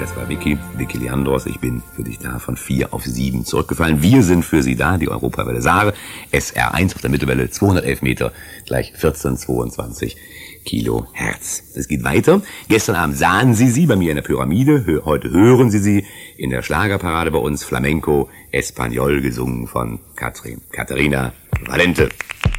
Das war Vicky Leandros. Ich bin für dich da von 4 auf 7 zurückgefallen. Wir sind für Sie da, die Europawelle Saare, SR1 auf der Mittelwelle, 211 Meter, gleich 1422 Kilohertz. Es geht weiter. Gestern Abend sahen Sie bei mir in der Pyramide. Heute hören Sie in der Schlagerparade bei uns. Flamenco Español, gesungen von Katharina Valente.